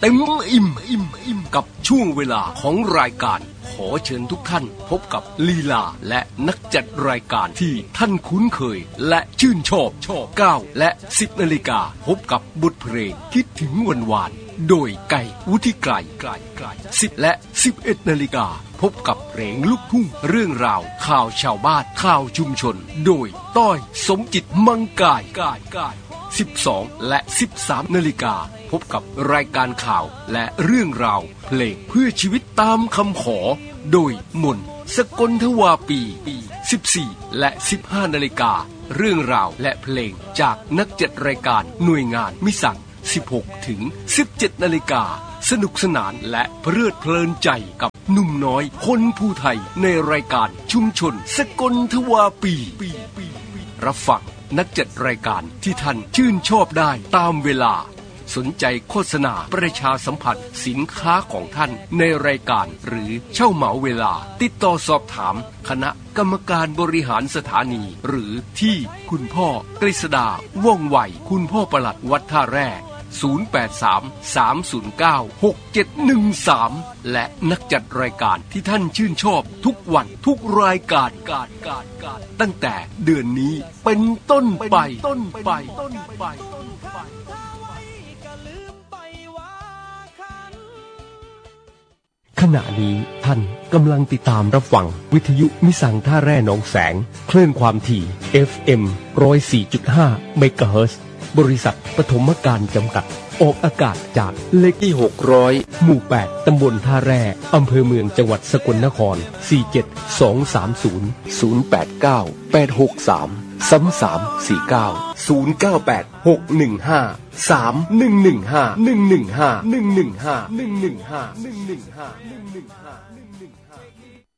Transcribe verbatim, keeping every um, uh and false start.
ต็มอิ่มอิ่มอิ่มกับช่วงเวลาของรายการขอเชิญทุกท่านพบกับลีลาและนักจัดรายการที่ท่านคุ้นเคยและชื่นชอบชอบเก้าและสิบนาฬิกาพบกับบทเพลงคิดถึงวันวานโดยไก่วุฒิไกรไกรไกรสิบและสิบเอ็ดนาฬิกาพบกับเพลงลูกทุ่งเรื่องราวข่าวชาวบ้านข่าวชุมชนโดยต้อยสมจิตมังกายกายกายสิบสองและสิบสามนาฬิกาพบกับรายการข่าวและเรื่องราวเพลงเพื่อชีวิตตามคำขอโดยมนสกลทวาปีสิบสี่และสิบห้านาฬิกาเรื่องราวและเพลงจากนักจัดรายการหน่วยงานมิสั่งสิบหกถึงสิบเจ็ดนาฬิกาสนุกสนานและเพลิดเพลินใจกับหนุ่มน้อยคนภูไทยในรายการชุมชนสกลทวาปีรับฟังนักจัดรายการที่ท่านชื่นชอบได้ตามเวลาสนใจโฆษณาประชาสัมพันธ์สินค้าของท่านในรายการหรือเช่าเหมาเวลาติดต่อสอบถามคณะกรรมการบริหารสถานีหรือที่คุณพ่อกฤษดาว่องไวคุณพ่อปลัดวัดท่าแร่ศูนย์ แปด สาม สาม ศูนย์ เก้า หก เจ็ด หนึ่ง สามและนักจัดรายการที่ท่านชื่นชอบทุกวันทุกรายการการการการตั้งแต่เดือนนี้เป็นต้นไปต้นไปต้นไปขณะนี้ท่านกำลังติดตามรับฟังวิทยุมิสังท่าแร่หนองแสงคลื่นความถี่ เอฟ เอ็ม หนึ่งร้อยสี่จุดห้า เมกะเฮิรตซ์บริษัทปฐมการจำกัดออกอากาศจากเลขที่หกร้อยหมู่แปดตำบลท่าแร่อำเภอเมืองจังหวัดสกลนครสี่เจ็ดสองสามศูนย์ ศูนย์แปดเก้า แปดหกสาม สามสามสี่เก้า ศูนย์เก้าแปด หกหนึ่งห้า สามหนึ่งหนึ่งห้า หนึ่งหนึ่งห้า หนึ่งหนึ่งห้า หนึ่งหนึ่งห้า หนึ่งหนึ่งห้า หนึ่งหนึ่งห้า